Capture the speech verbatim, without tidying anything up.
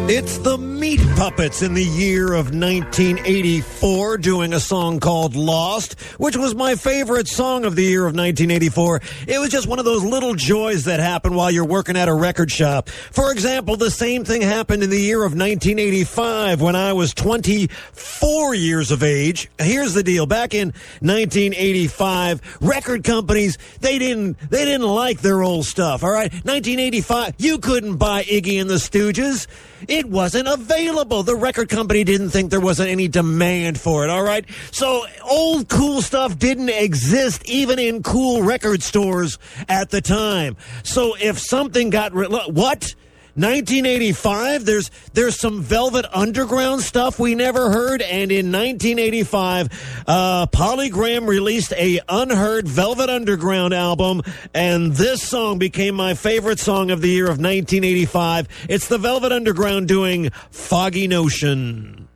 It's the Meat Puppets in the year of nineteen eighty-four doing a song called Lost, which was my favorite song of the year of nineteen eighty-four. It was just one of those little joys that happen while you're working at a record shop. For example, the same thing happened in the year of nineteen eighty-five when I was twenty-four years of age. Here's the deal. Back in nineteen eighty-five, record companies, they didn't, they didn't like their old stuff, all right? nineteen eighty-five, you couldn't buy Iggy and the Stooges. It wasn't available. The record company didn't think there wasn't any demand for it, all right? So old cool stuff didn't exist even in cool record stores at the time. So if something got... Re- what? nineteen eighty-five, there's there's some Velvet Underground stuff we never heard, and in nineteen eighty-five, uh, Polygram released a unheard Velvet Underground album, and this song became my favorite song of the year of nineteen eighty-five. It's the Velvet Underground doing Foggy Notion.